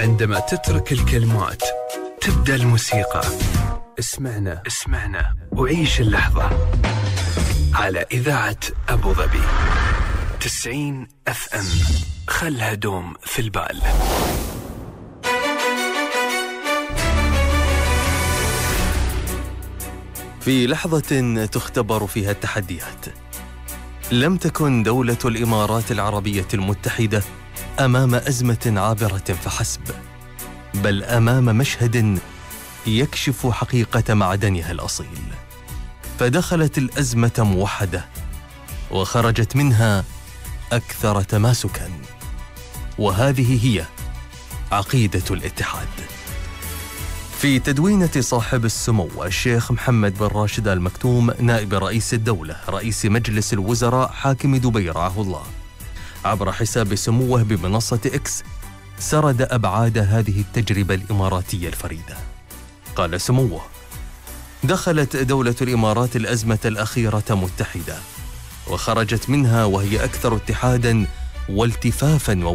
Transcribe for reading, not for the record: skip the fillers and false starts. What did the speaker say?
عندما تترك الكلمات تبدأ الموسيقى. اسمعنا وعيش اللحظة على إذاعة أبو ظبي 90 FM. خلها دوم في البال. في لحظة تختبر فيها التحديات، لم تكن دولة الإمارات العربية المتحدة أمام أزمة عابرة فحسب، بل أمام مشهد يكشف حقيقة معدنها الأصيل. فدخلت الأزمة موحدة وخرجت منها أكثر تماسكاً، وهذه هي عقيدة الاتحاد. في تدوينة صاحب السمو الشيخ محمد بن راشد آل مكتوم نائب رئيس الدولة رئيس مجلس الوزراء حاكم دبي رعاه الله، عبر حساب سموه بمنصة إكس، سرد أبعاد هذه التجربة الإماراتية الفريدة. قال سموه: دخلت دولة الإمارات الأزمة الأخيرة متحدة، وخرجت منها وهي أكثر اتحاداً والتفافاً